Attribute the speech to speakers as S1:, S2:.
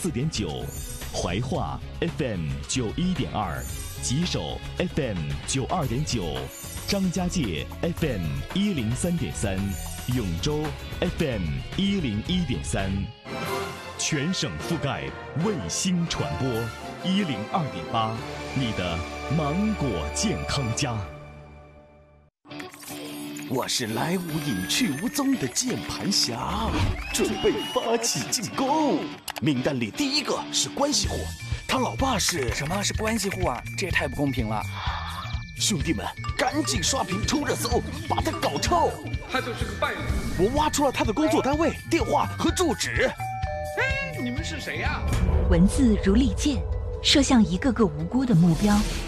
S1: 94.9，怀化 FM 91.2，吉首 FM 92.9，张家界 FM 103.3，永州 FM 101.3，全省覆盖卫星传播102.8，你的芒果健康家。
S2: 我是来无影去无踪的键盘侠，准备发起进攻。名单里第一个是关系户，他老爸是
S3: 什么是关系户啊？这也太不公平了！
S2: 兄弟们，赶紧刷屏冲热搜，把他搞臭！
S4: 他就是个败类。
S2: 我挖出了他的工作单位、电话和住址。
S4: 哎，你们是谁呀？
S5: 文字如利剑，射向一个个无辜的目标。